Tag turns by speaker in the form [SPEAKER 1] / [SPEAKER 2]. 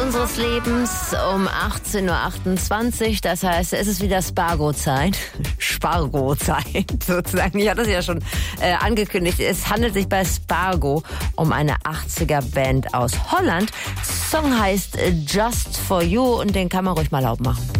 [SPEAKER 1] unseres Lebens um 18.28 Uhr. Das heißt, es ist wieder Spargo-Zeit. Spargo-Zeit sozusagen. Ich hatte es ja schon angekündigt. Es handelt sich bei Spargo um eine 80er-Band aus Holland. Song heißt Just For You und den kann man ruhig mal laut machen.